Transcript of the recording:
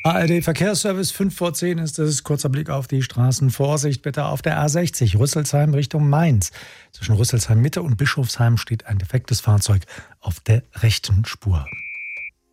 ARD Verkehrsservice, 5 vor 10 ist es. Kurzer Blick auf die Straßen. Vorsicht bitte auf der A60 Rüsselsheim Richtung Mainz. Zwischen Rüsselsheim Mitte und Bischofsheim steht ein defektes Fahrzeug auf der rechten Spur.